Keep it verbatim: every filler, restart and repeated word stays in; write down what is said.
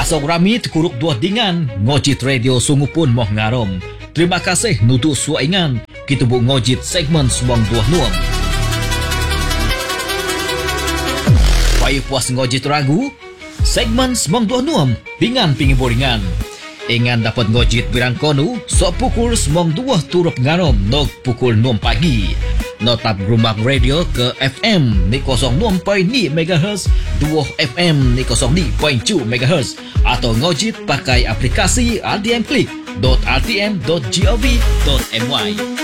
Pasok rami tekuruk dua dingan, ngojit radio sungu pun moh ngarom. Terima kasih nutu suaingan, kita bu ngojit segmen semong dua nuam. Payah puas ngojit ragu, segmen semong dua nuam, bingan pingi boringan. Ingan dapat ngojit birang konu, sok pukul semong dua turut ngarom, nok pukul enam pagi. Notap rumah radio ke F M ni kosong enam perpuluhan lima megahertz, dua F M ni kosong lima perpuluhan tujuh megahertz atau ngojit pakai aplikasi R T M Click dot r t m dot gov dot my.